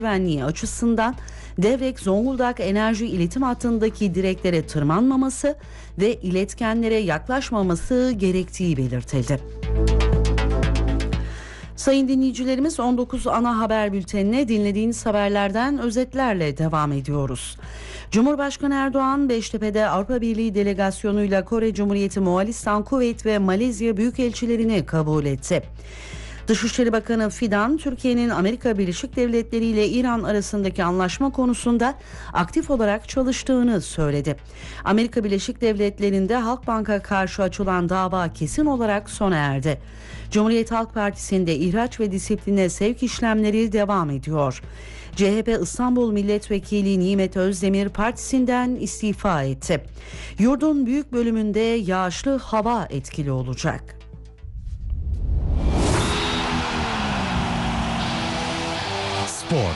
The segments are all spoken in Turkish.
güvenliği açısından Devrek Zonguldak enerji iletim hattındaki direklere tırmanmaması ve iletkenlere yaklaşmaması gerektiği belirtildi. Sayın dinleyicilerimiz, 19 ana haber bültenine dinlediğiniz haberlerden özetlerle devam ediyoruz. Cumhurbaşkanı Erdoğan, Beştepe'de Avrupa Birliği delegasyonuyla Kore Cumhuriyeti, Moğolistan, Kuveyt ve Malezya büyükelçilerini kabul etti. Dışişleri Bakanı Fidan, Türkiye'nin Amerika Birleşik Devletleri ile İran arasındaki anlaşma konusunda aktif olarak çalıştığını söyledi. Amerika Birleşik Devletleri'nde Halkbank'a karşı açılan dava kesin olarak sona erdi. Cumhuriyet Halk Partisi'nde ihraç ve disipline sevk işlemleri devam ediyor. CHP İstanbul Milletvekili Nimet Özdemir partisinden istifa etti. Yurdun büyük bölümünde yağışlı hava etkili olacak. Spor.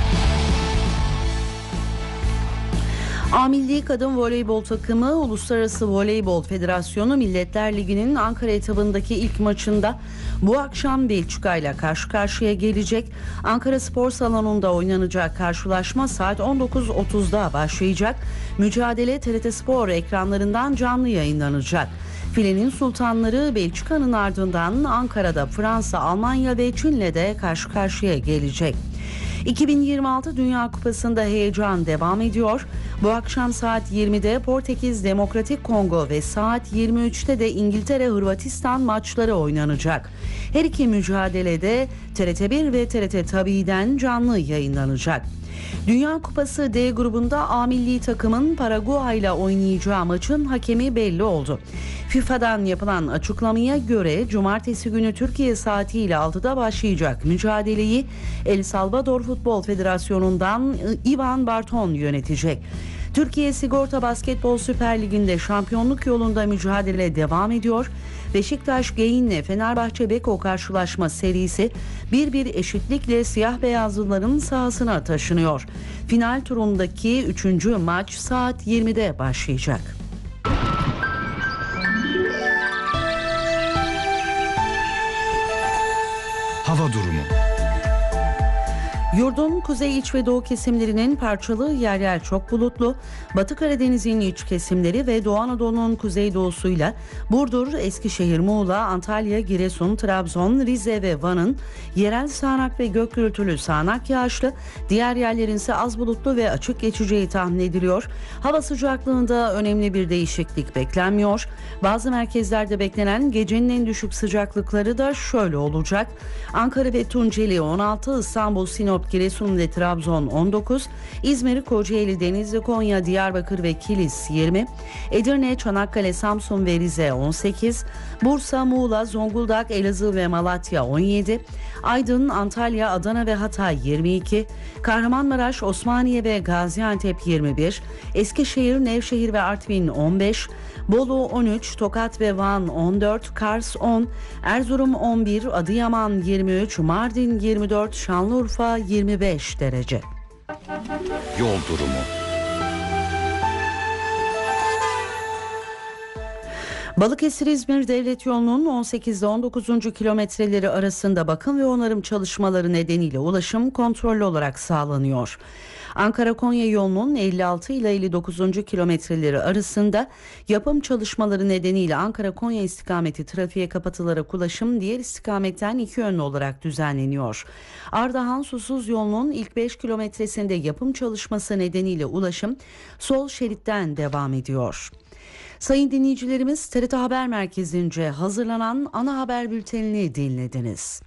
A Milli Kadın Voleybol takımı Uluslararası Voleybol Federasyonu Milletler Ligi'nin Ankara etabındaki ilk maçında bu akşam Belçika ile karşı karşıya gelecek. Ankara Spor Salonu'nda oynanacak karşılaşma saat 19.30'da başlayacak. Mücadele TRT Spor ekranlarından canlı yayınlanacak. Filenin sultanları Belçika'nın ardından Ankara'da Fransa, Almanya ve Çin'le de karşı karşıya gelecek. 2026 Dünya Kupası'nda heyecan devam ediyor. Bu akşam saat 20'de Portekiz Demokratik Kongo ve saat 23'te de İngiltere-Hırvatistan maçları oynanacak. Her iki mücadelede TRT1 ve TRT Tabi'den canlı yayınlanacak. Dünya Kupası D grubunda A milli takımın Paraguay ile oynayacağı maçın hakemi belli oldu. FIFA'dan yapılan açıklamaya göre cumartesi günü Türkiye saatiyle 6'da başlayacak mücadeleyi El Salvador Futbol Federasyonu'ndan Ivan Barton yönetecek. Türkiye Sigorta Basketbol Süper Ligi'nde şampiyonluk yolunda mücadele devam ediyor. Beşiktaş Geyin'le Fenerbahçe Beko karşılaşma serisi 1-1 eşitlikle siyah beyazlıların sahasına taşınıyor. Final turundaki 3. maç saat 20'de başlayacak. Hava durumu. Yurdun kuzey, iç ve doğu kesimlerinin parçalı, yer yer çok bulutlu, Batı Karadeniz'in iç kesimleri ve Doğu Anadolu'nun kuzeydoğusuyla Burdur, Eskişehir, Muğla, Antalya, Giresun, Trabzon, Rize ve Van'ın yerel sağanak ve gök gürültülü sağanak yağışlı, diğer yerlerin ise az bulutlu ve açık geçeceği tahmin ediliyor. Hava sıcaklığında önemli bir değişiklik beklenmiyor. Bazı merkezlerde beklenen gecenin en düşük sıcaklıkları da şöyle olacak: Ankara ve Tunceli 16, İstanbul, Sinop, Giresun ve Trabzon 19, İzmir, Kocaeli, Denizli, Konya, Diyarbakır ve Kilis 20, Edirne, Çanakkale, Samsun ve Rize 18, Bursa, Muğla, Zonguldak, Elazığ ve Malatya 17, Aydın, Antalya, Adana ve Hatay 22, Kahramanmaraş, Osmaniye ve Gaziantep 21, Eskişehir, Nevşehir ve Artvin 15, Bolu 13, Tokat ve Van 14, Kars 10, Erzurum 11, Adıyaman 23, Mardin 24, Şanlıurfa 25 derece. Yol durumu. Balıkesir-İzmir Devlet Yolu'nun 18 ile 19. kilometreleri arasında bakım ve onarım çalışmaları nedeniyle ulaşım kontrollü olarak sağlanıyor. Ankara-Konya yolunun 56 ile 59. kilometreleri arasında yapım çalışmaları nedeniyle Ankara-Konya istikameti trafiğe kapatılarak ulaşım diğer istikametten iki yönlü olarak düzenleniyor. Ardahan-Susuz yolunun ilk 5 kilometresinde yapım çalışması nedeniyle ulaşım sol şeritten devam ediyor. Sayın dinleyicilerimiz, TRT Haber Merkezi'nce hazırlanan ana haber bültenini dinlediniz.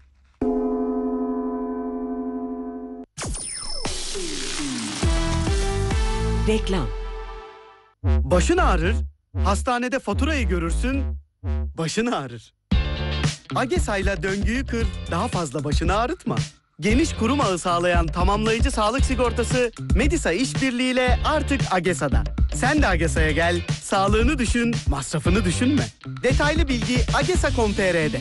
Reklam. Başın ağrır, hastanede faturayı görürsün, başın ağrır. Agesa'yla döngüyü kır, daha fazla başını ağrıtma. Geniş kurum ağı sağlayan tamamlayıcı sağlık sigortası Medisa işbirliğiyle artık Agesa'da. Sen de Agesa'ya gel, sağlığını düşün, masrafını düşünme. Detaylı bilgi agesa.com.tr'de.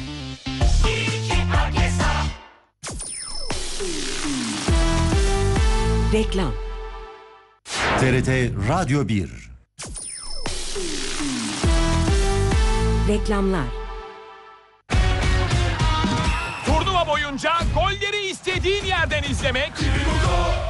Reklam. TRT Radyo 1. Reklamlar. Turnuva boyunca golleri istediğin yerden izlemek